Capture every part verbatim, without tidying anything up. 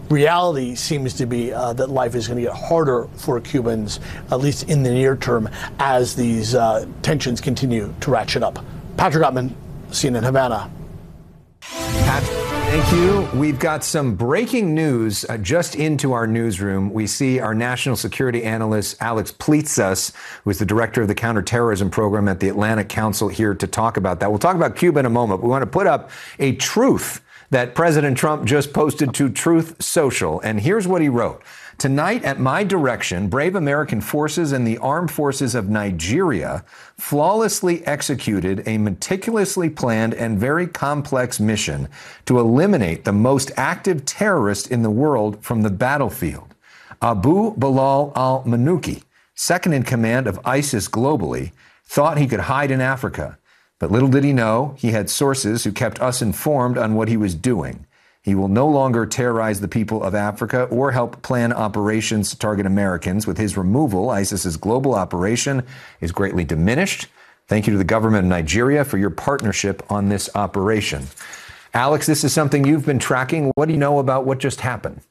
reality seems to be uh, that life is going to get harder for Cubans, at least in the near term, as these uh, tensions continue to ratchet up. Patrick Ottman, C N N Havana. Patrick, thank you. We've got some breaking news uh, just into our newsroom. We see our national security analyst, Alex Plitsas, who is the director of the counterterrorism program at the Atlantic Council, here to talk about that. We'll talk about Cuba in a moment. We want to put up a truth that President Trump just posted to Truth Social. And here's what he wrote. Tonight, at my direction, brave American forces and the armed forces of Nigeria flawlessly executed a meticulously planned and very complex mission to eliminate the most active terrorist in the world from the battlefield. Abu Bilal al-Manuki, second in command of ISIS globally, thought he could hide in Africa. But little did he know, he had sources who kept us informed on what he was doing. He will no longer terrorize the people of Africa or help plan operations to target Americans. With his removal, ISIS's global operation is greatly diminished. Thank you to the government of Nigeria for your partnership on this operation. Alex, this is something you've been tracking. What do you know about what just happened?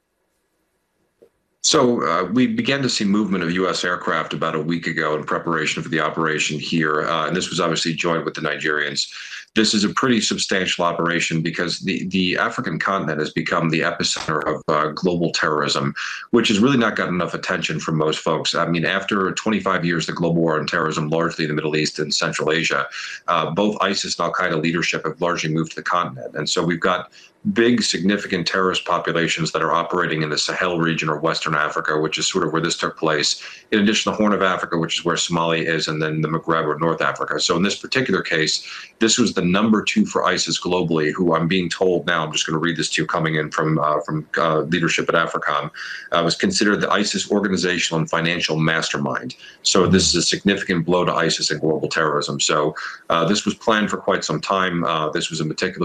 So uh, we began to see movement of U S aircraft about a week ago in preparation for the operation here. Uh, and this was obviously joined with the Nigerians. This is a pretty substantial operation because the, the African continent has become the epicenter of uh, global terrorism, which has really not gotten enough attention from most folks. I mean, after twenty-five years, the global war on terrorism, largely in the Middle East and Central Asia, uh, both ISIS and al-Qaeda leadership have largely moved to the continent. And so we've got big, significant terrorist populations that are operating in the Sahel region or Western Africa, which is sort of where this took place, in addition to the Horn of Africa, which is where Somalia is, and then the Maghreb or North Africa. So in this particular case, this was the number two for ISIS globally, who I'm being told now, I'm just going to read this to you coming in from uh, from uh, leadership at AFRICOM, uh, was considered the ISIS organizational and financial mastermind. So this is a significant blow to ISIS and global terrorism. So uh, this was planned for quite some time. Uh, this was a meticulous